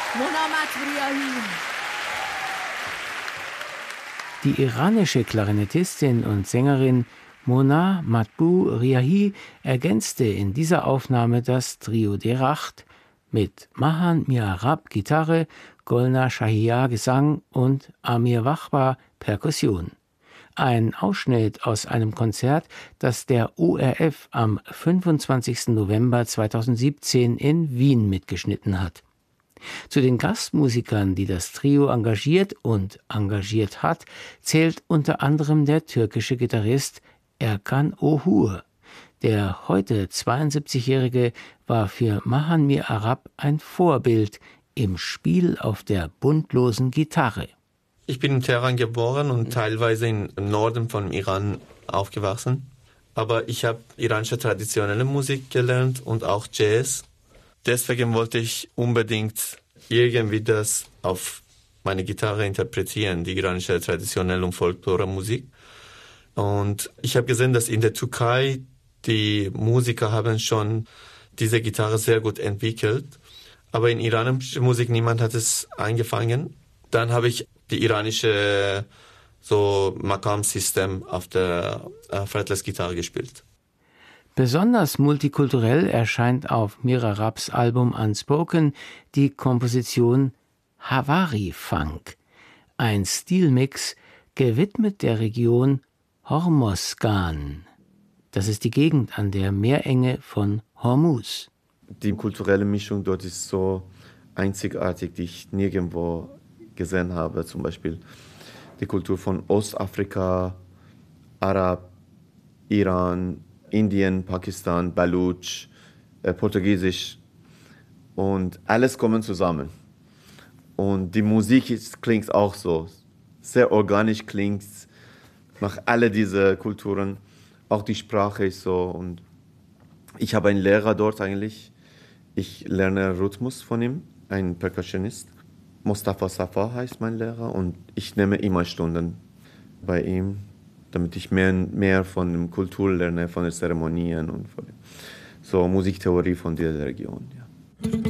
Mona Matbriahi. Die iranische Klarinettistin und Sängerin Mona Matbu-Riahi ergänzte in dieser Aufnahme das Trio Deracht mit Mahan Mihrab Gitarre, Golnar Shahiyar Gesang und Amir Wahba Perkussion. Ein Ausschnitt aus einem Konzert, das der ORF am 25. November 2017 in Wien mitgeschnitten hat. Zu den Gastmusikern, die das Trio engagiert und engagiert hat, zählt unter anderem der türkische Gitarrist Erkan Ohur. Der heute 72-Jährige war für Mahan Mihrab ein Vorbild im Spiel auf der bundlosen Gitarre. Ich bin in Teheran geboren und teilweise im Norden von Iran aufgewachsen. Aber ich habe iranische traditionelle Musik gelernt und auch Jazz. Deswegen wollte ich unbedingt irgendwie das auf meine Gitarre interpretieren, die iranische traditionelle und Folklore-Musik. Und ich habe gesehen, dass in der Türkei die Musiker haben schon diese Gitarre sehr gut entwickelt. Aber in iranischer Musik niemand hat es eingefangen. Dann habe ich die iranische Makam-System auf der Fretless-Gitarre gespielt. Besonders multikulturell erscheint auf Mihrabs Album Unspoken die Komposition Havari Funk, ein Stilmix gewidmet der Region Hormozgan. Das ist die Gegend an der Meerenge von Hormuz. Die kulturelle Mischung dort ist so einzigartig, die ich nirgendwo gesehen habe. Zum Beispiel die Kultur von Ostafrika, Arab, Iran, Indien, Pakistan, Baluch, Portugiesisch und alles kommen zusammen. Und die Musik klingt auch so, sehr organisch klingt nach all diese Kulturen. Auch die Sprache ist so. Und ich habe einen Lehrer dort eigentlich. Ich lerne Rhythmus von ihm, ein Percussionist. Mustafa Safa heißt mein Lehrer und ich nehme immer Stunden bei ihm, damit ich mehr von der Kultur lerne, von den Zeremonien und von der Musiktheorie von dieser Region. Ja.